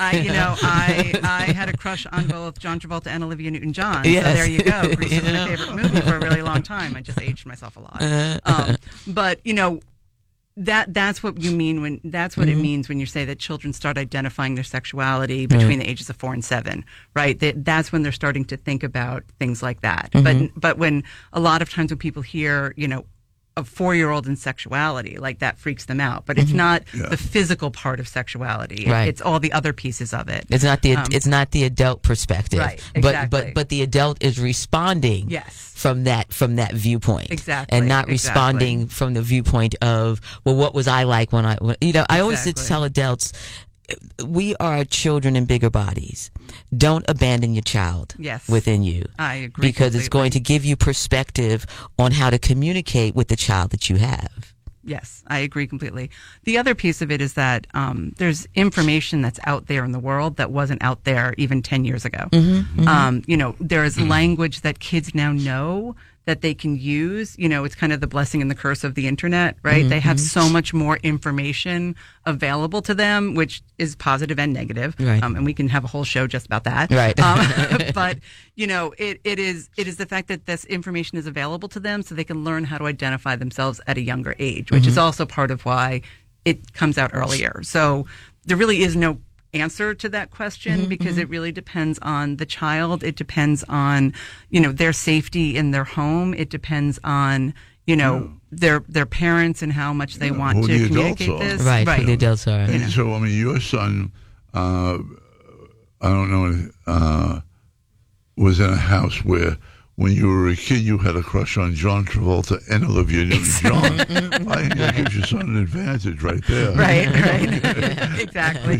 I had a crush on both John Travolta and Olivia Newton-John. Yes. So there you go. Grease was my favorite movie for a really long time. I just aged myself a lot. But that's what you mean it means when you say that children start identifying their sexuality between the ages of 4 and 7, right? That's when they're starting to think about things like that. But when a lot of times when people hear, a 4-year-old in sexuality, like that freaks them out. But it's not the physical part of sexuality. Right. It's all the other pieces of it. It's not the adult perspective. Right. Exactly. But the adult is responding. Yes. From that viewpoint. Exactly. And not responding from the viewpoint of, well, what was I like when I always tell adults, we are children in bigger bodies. Don't abandon your child within you. I agree. Because completely. it's going to give you perspective on how to communicate with the child that you have. Yes, I agree completely. The other piece of it is that there's information that's out there in the world that wasn't out there even 10 years ago. There is language that kids now know that they can use. It's kind of the blessing and the curse of the internet, right? They have so much more information available to them, which is positive and negative. Right. And we can have a whole show just about that. Right. But, it is the fact that this information is available to them so they can learn how to identify themselves at a younger age, which is also part of why it comes out earlier. So there really is no answer to that question because it really depends on the child. It depends on, their safety in their home. It depends on, their parents and how much they want to communicate this. Right, who the adults are. So, your son, I don't know, was in a house where when you were a kid, you had a crush on John Travolta and Olivia Newton-John. I think that gives your son an advantage right there. Right. Exactly.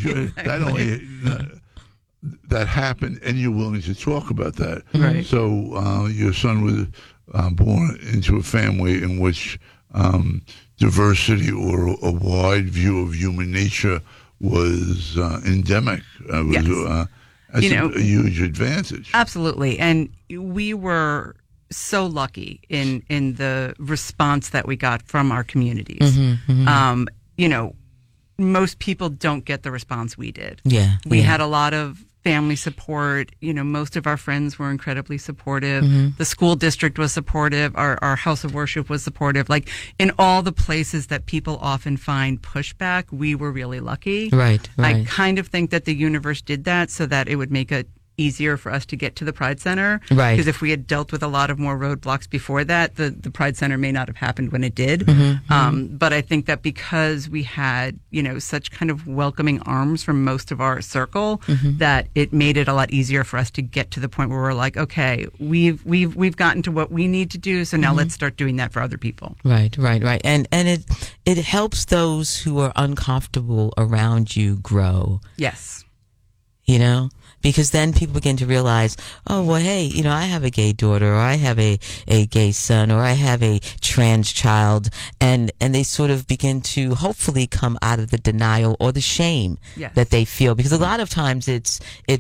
That happened, and you're willing to talk about that. Right. So your son was born into a family in which diversity or a wide view of human nature was endemic. That's a huge advantage. Absolutely. And we were so lucky in the response that we got from our communities. Most people don't get the response we did. Yeah. We had a lot of family support. Most of our friends were incredibly supportive. The school district was supportive. Our house of worship was supportive. Like in all the places that people often find pushback, we were really lucky. Right. I kind of think that the universe did that so that it would make it easier for us to get to the Pride Center. Right. Because if we had dealt with a lot of more roadblocks before that, the Pride Center may not have happened when it did. But I think that because we had, such kind of welcoming arms from most of our circle, that it made it a lot easier for us to get to the point where we're like, okay, we've gotten to what we need to do, so now let's start doing that for other people. Right. And it helps those who are uncomfortable around you grow. Yes. Because then people begin to realize, oh, well, hey, I have a gay daughter, or I have a gay son, or I have a trans child, and they sort of begin to hopefully come out of the denial or the shame that they feel. Because a lot of times it's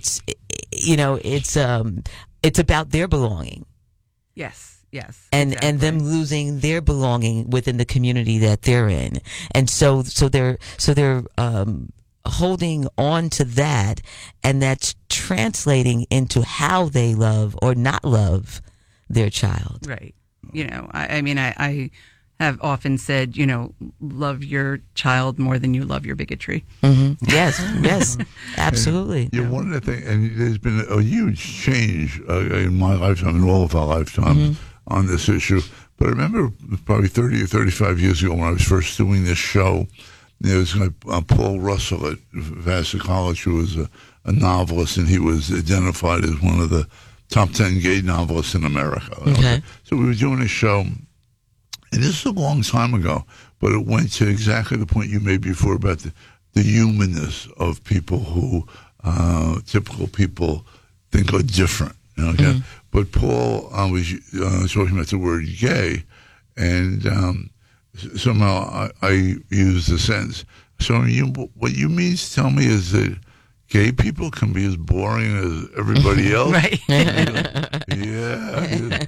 about their belonging. Yes. And exactly. and them losing their belonging within the community that they're in. And so they're holding on to that, and that's translating into how they love or not love their child. Right. I have often said, love your child more than you love your bigotry. Yes, absolutely. One of the things, and there's been a huge change in my lifetime, in all of our lifetimes, on this issue. But I remember probably 30 or 35 years ago when I was first doing this show, there was Paul Russell at Vassar College, who was a novelist, and he was identified as one of the top 10 gay novelists in America. Okay. So we were doing a show, and this is a long time ago, but it went to exactly the point you made before about the humanness of people who typical people think are different. But Paul was talking about the word gay, and somehow I use the sentence. So what you mean to tell me is that gay people can be as boring as everybody else? Right. Yeah.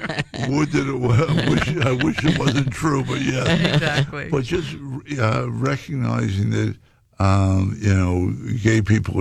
I wish it wasn't true, but yeah. Exactly. But just recognizing that, gay people